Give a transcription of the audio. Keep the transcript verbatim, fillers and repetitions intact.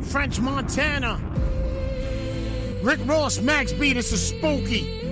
French Montana. Rick Ross, Max B, this is spooky.